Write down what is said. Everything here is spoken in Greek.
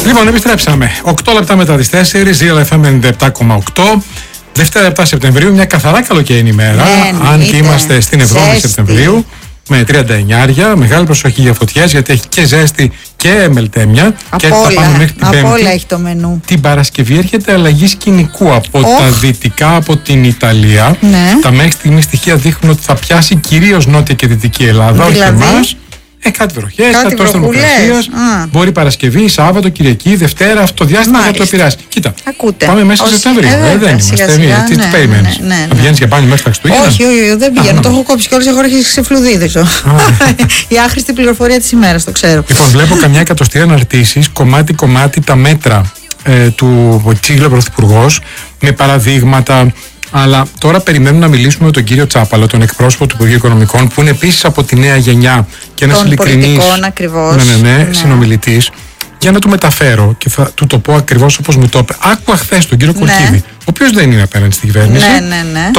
Λοιπόν, επιστρέψαμε. 8 λεπτά μετά τις 4, Real FM 97,8. Δευτέρα 7 Σεπτεμβρίου, μια καθαρά καλοκαιρινή ημέρα. Αν και είμαστε στην Ευρώπη Σεπτεμβρίου, με 39, μεγάλη προσοχή για φωτιές, γιατί έχει και ζέστη και μελτέμια. Από όλα έχει το μενού. Την Παρασκευή έρχεται αλλαγή σκηνικού από τα δυτικά, από την Ιταλία. Ναι. Τα μέχρι στιγμή στοιχεία δείχνουν ότι θα πιάσει κυρίως νότια και δυτική Ελλάδα, δηλαδή, όχι εμάς. Κάτι βροχές, κάτι θερμοκρασίας. Μπορεί Παρασκευή, Σάββατο, Κυριακή, Δευτέρα, αυτό το διάστημα θα το επηρεάσει. Κοίτα. Ακούτε. Πάμε μέσα σε Σεπτεμβρίου. Δεν είμαστε. Τι περιμένεις? Θα πηγαίνεις για μπάνι μέχρι τα Χριστούγεννα? Όχι, δεν πηγαίνω. Το έχω κόψει κιόλας. Έχω αρχίσει ξεφλουδίδισω. Η άχρηστη πληροφορία της ημέρας, το ξέρω. Λοιπόν, βλέπω καμιά εκατοστή αναρτήσεις, κομμάτι-κομμάτι τα μέτρα του Τσίγλου Πρωθυπουργός, με παραδείγματα. Αλλά τώρα περιμένουμε να μιλήσουμε με τον κύριο Τσάπαλο, τον εκπρόσωπο του Υπουργείου Οικονομικών, που είναι επίσης από τη νέα γενιά και ένας ειλικρινής συνομιλητής, για να του μεταφέρω και θα του το πω ακριβώς όπως μου το είπε. Άκουγα χθες τον κύριο Κουρκίδη, ο οποίος δεν είναι απέναντι στην κυβέρνηση. Το